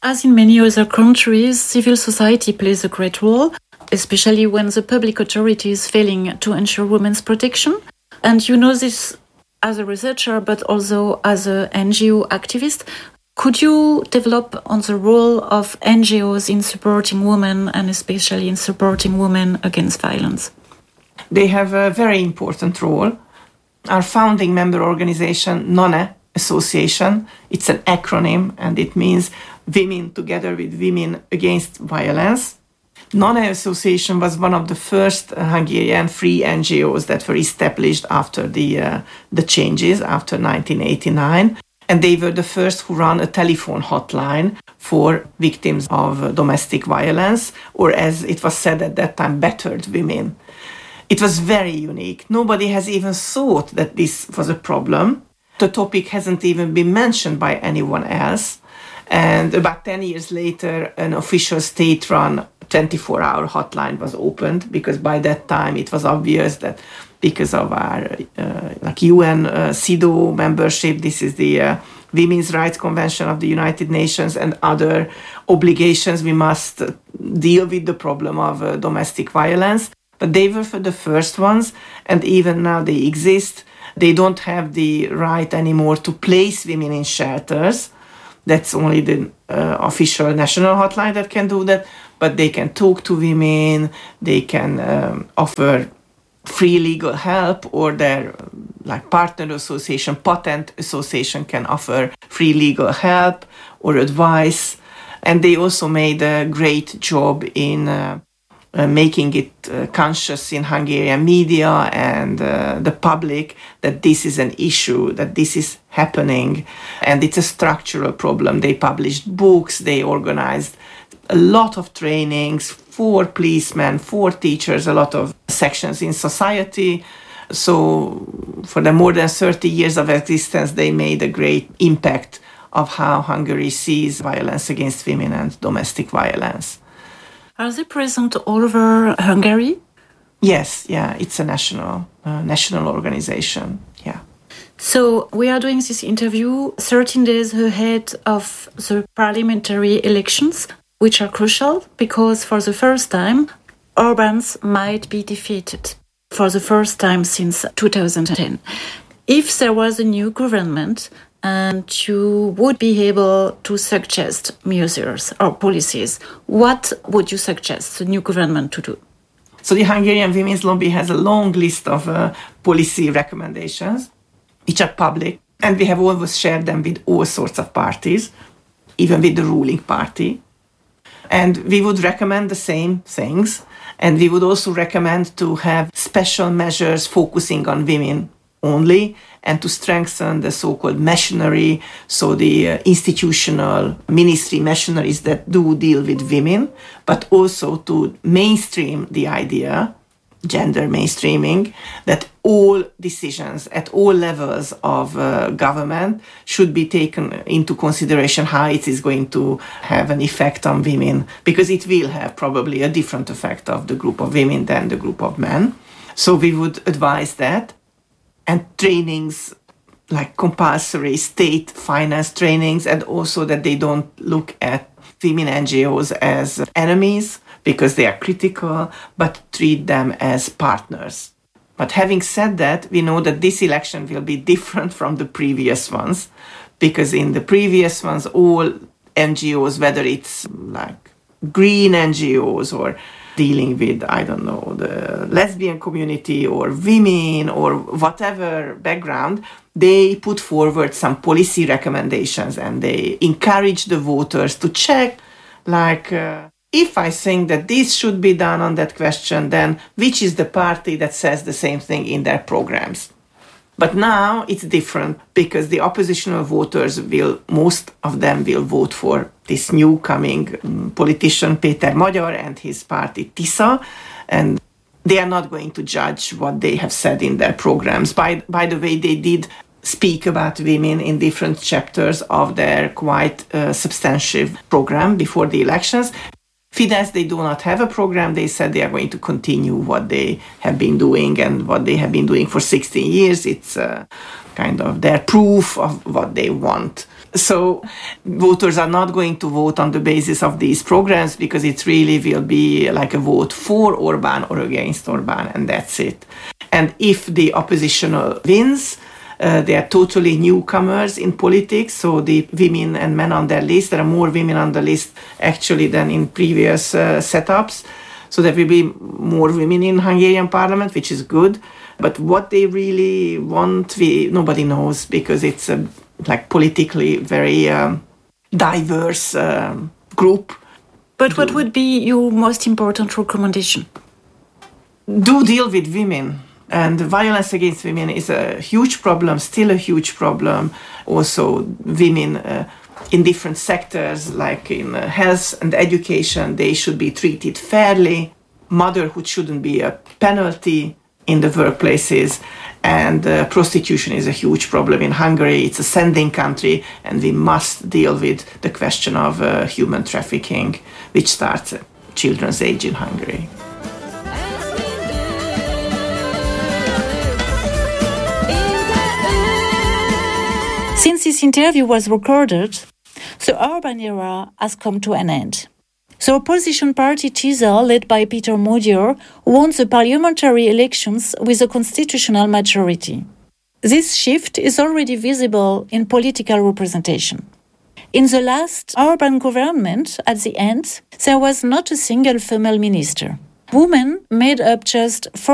As in many other countries, civil society plays a great role, especially when the public authority is failing to ensure women's protection. And you know this as a researcher, but also as an NGO activist. Could you develop on the role of NGOs in supporting women and especially in supporting women against violence? They have a very important role. Our founding member organization, NONE Association, it's an acronym and it means Women Together with Women Against Violence. NONE Association was one of the first Hungarian free NGOs that were established after the changes, after 1989. And they were the first who ran a telephone hotline for victims of domestic violence, or as it was said at that time, battered women. It was very unique. Nobody has even thought that this was a problem. The topic hasn't even been mentioned by anyone else. And about 10 years later, an official state-run 24-hour hotline was opened, because by that time it was obvious that because of our UN CEDAW membership, this is the Women's Rights Convention of the United Nations, and other obligations, we must deal with the problem of domestic violence. But they were the first ones, and even now they exist. They don't have the right anymore to place women in shelters. That's only the official national hotline that can do that. But they can talk to women, they can offer free legal help, or their partner association, patent association can offer free legal help or advice. And they also made a great job in making it conscious in Hungarian media and the public that this is an issue, that this is happening, and it's a structural problem. They published books, they organized a lot of trainings for policemen, for teachers, a lot of sections in society. So for the more than 30 years of existence, they made a great impact of how Hungary sees violence against women and domestic violence. Are they present all over Hungary? Yes, yeah, it's a national organization, yeah. So we are doing this interview 13 days ahead of the parliamentary elections, which are crucial because for the first time, Orbán's might be defeated for the first time since 2010. If there was a new government and you would be able to suggest measures or policies, what would you suggest the new government to do? So the Hungarian Women's Lobby has a long list of policy recommendations, which are public, and we have always shared them with all sorts of parties, even with the ruling party. And we would recommend the same things, and we would also recommend to have special measures focusing on women only, and to strengthen the so-called machinery, so the institutional ministry machineries that do deal with women, but also to mainstream the idea, gender mainstreaming, that all decisions at all levels of government should be taken into consideration how it is going to have an effect on women, because it will have probably a different effect of the group of women than the group of men. So we would advise that. And trainings like compulsory state finance trainings, and also that they don't look at women NGOs as enemies because they are critical, but treat them as partners. But having said that, we know that this election will be different from the previous ones, because in the previous ones, all NGOs, whether it's like green NGOs or dealing with, I don't know, the lesbian community or women or whatever background, they put forward some policy recommendations and they encourage the voters to check, if I think that this should be done on that question, then which is the party that says the same thing in their programs? But now it's different, because the oppositional voters most of them will vote for this new coming politician, Péter Magyar, and his party TISA, and they are not going to judge what they have said in their programs. By the way, they did speak about women in different chapters of their quite substantive program before the elections. Fidesz, they do not have a program. They said they are going to continue what they have been doing and what they have been doing for 16 years. It's kind of their proof of what they want. So voters are not going to vote on the basis of these programs because it really will be like a vote for Orbán or against Orbán, and that's it. And if the opposition wins, they are totally newcomers in politics, so the women and men on their list, there are more women on the list actually than in previous setups. So there will be more women in Hungarian parliament, which is good. But what they really want, nobody knows, because it's a politically very diverse group. But what would be your most important recommendation? Do deal with women. And violence against women is a huge problem, still a huge problem. Also, women in different sectors, like in health and education, they should be treated fairly. Motherhood shouldn't be a penalty in the workplaces. And prostitution is a huge problem in Hungary. It's a sending country, and we must deal with the question of human trafficking, which starts at children's age in Hungary. Since this interview was recorded, the Orbán era has come to an end. The opposition party TISA, led by Peter Modior, won the parliamentary elections with a constitutional majority. This shift is already visible in political representation. In the last Orbán government, at the end, there was not a single female minister. Women made up just